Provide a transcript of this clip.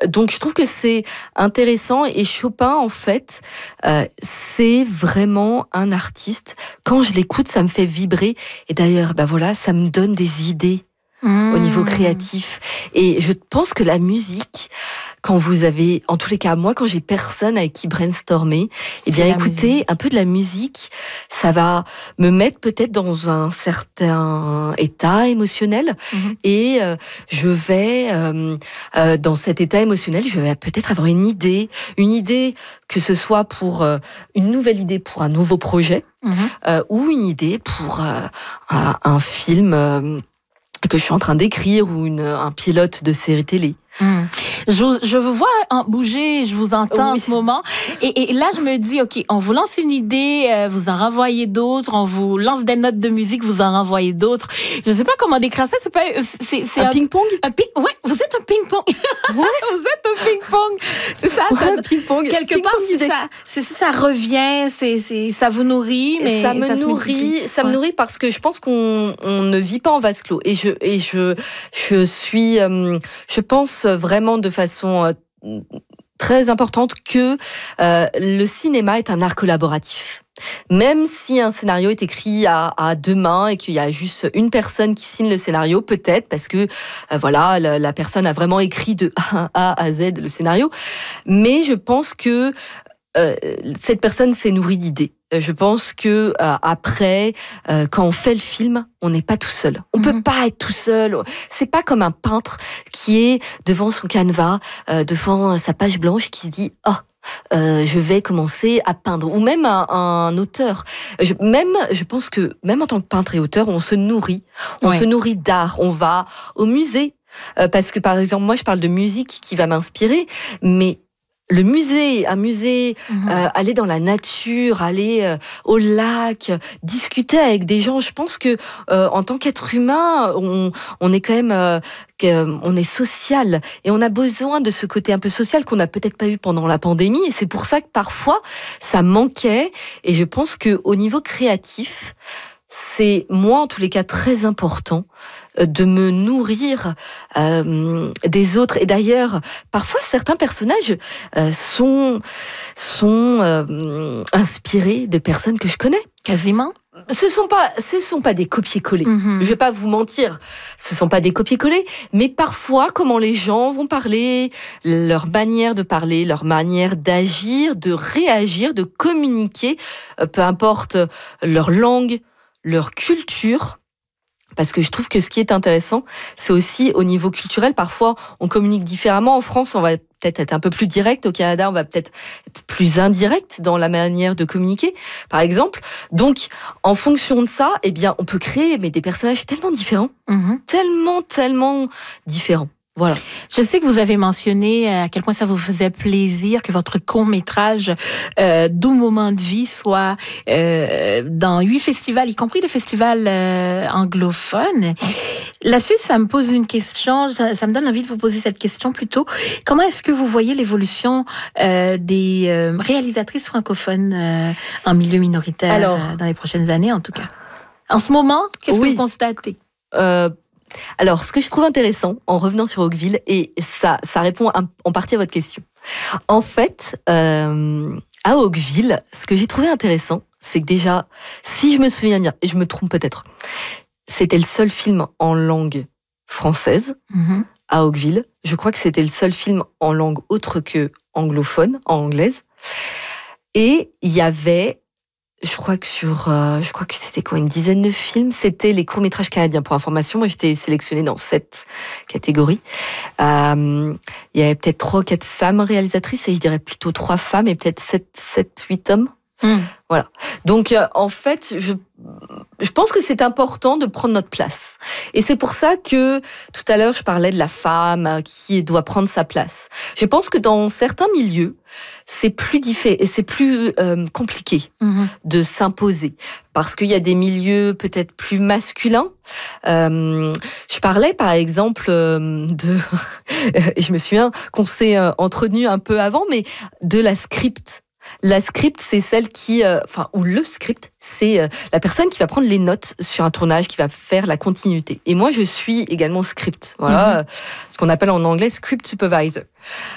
Donc je trouve que c'est intéressant et Chopin en fait c'est vraiment un artiste. Quand je l'écoute, ça me fait vibrer et d'ailleurs voilà, ça me donne des idées au niveau créatif. Et je pense que la musique, quand vous avez, en tous les cas, moi, quand j'ai personne avec qui brainstormer, écouter un peu de la musique, ça va me mettre peut-être dans un certain état émotionnel. Et je vais, dans cet état émotionnel, je vais peut-être avoir une idée que ce soit pour une nouvelle idée pour un nouveau projet, ou une idée pour un film que je suis en train d'écrire ou un pilote de série télé. Je vous vois bouger, je vous entends en ce moment. Et là, je me dis, OK, on vous lance une idée, vous en renvoyez d'autres, on vous lance des notes de musique, vous en renvoyez d'autres. Je ne sais pas comment décrire ça. C'est un ping-pong? Oui, vous êtes un ping-pong. Vous êtes un ping-pong. C'est ça. Un ping-pong. Quelque part, ça revient, ça vous nourrit. Mais ça me nourrit parce que je pense qu'on ne vit pas en vase clos. Et je pense vraiment de façon très importante que le cinéma est un art collaboratif. Même si un scénario est écrit à deux mains et qu'il y a juste une personne qui signe le scénario, peut-être parce que la personne a vraiment écrit de A à Z le scénario, mais je pense que cette personne s'est nourrie d'idées. Je pense que après, quand on fait le film, on n'est pas tout seul. On peut pas être tout seul. C'est pas comme un peintre qui est devant son canevas, devant sa page blanche, qui se dit je vais commencer à peindre. Ou même un auteur. Je pense que même en tant que peintre et auteur, on se nourrit. On se nourrit d'art. On va au musée. Parce que par exemple, moi je parle de musique qui va m'inspirer, mais un musée, aller dans la nature, aller au lac, discuter avec des gens. Je pense que en tant qu'être humain, on est quand même, on est social et on a besoin de ce côté un peu social qu'on n'a peut-être pas eu pendant la pandémie. Et c'est pour ça que parfois ça manquait. Et je pense que au niveau créatif, c'est moi en tous les cas très important de me nourrir des autres. Et d'ailleurs, parfois, certains personnages sont inspirés de personnes que je connais. Quasiment. Ce sont pas des copier-coller. Je vais pas vous mentir, ce sont pas des copier-coller, mais parfois, comment les gens vont parler, leur manière de parler, leur manière d'agir, de réagir, de communiquer, peu importe leur langue, leur culture. Parce que je trouve que ce qui est intéressant, c'est aussi au niveau culturel. Parfois, on communique différemment. En France, on va peut-être être un peu plus direct. Au Canada, on va peut-être être plus indirect dans la manière de communiquer, par exemple. Donc, en fonction de ça, on peut créer des personnages tellement différents. Tellement différents. Voilà. Je sais que vous avez mentionné à quel point ça vous faisait plaisir que votre court-métrage Doux moment de vie soit dans 8 festivals, y compris des festivals anglophones. La suite, ça me pose une question, ça me donne envie de vous poser cette question plutôt. Comment est-ce que vous voyez l'évolution des réalisatrices francophones en milieu minoritaire dans les prochaines années, en tout cas? En ce moment, qu'est-ce que vous constatez? Alors, ce que je trouve intéressant, en revenant sur Oakville, et ça répond en partie à votre question. En fait, à Oakville, ce que j'ai trouvé intéressant, c'est que déjà, si je me souviens bien, et je me trompe peut-être, c'était le seul film en langue française à Oakville. Je crois que c'était le seul film en langue autre que anglophone, en anglaise. Et il y avait... Je crois que c'était une dizaine de films. C'était les courts-métrages canadiens. Pour information, moi, j'étais sélectionnée dans 7 catégories. Il y avait peut-être 3 ou 4 femmes réalisatrices, et je dirais plutôt 3 femmes et peut-être 7-8 hommes. Voilà. Donc, en fait, je pense que c'est important de prendre notre place. Et c'est pour ça que, tout à l'heure, je parlais de la femme qui doit prendre sa place. Je pense que dans certains milieux, c'est plus compliqué de s'imposer. Parce qu'il y a des milieux peut-être plus masculins. Je parlais, par exemple, je me souviens qu'on s'est entretenu un peu avant, mais de la script. La script, c'est celle qui... ou le script, c'est la personne qui va prendre les notes sur un tournage, qui va faire la continuité. Et moi, je suis également script. Voilà, ce qu'on appelle en anglais script supervisor.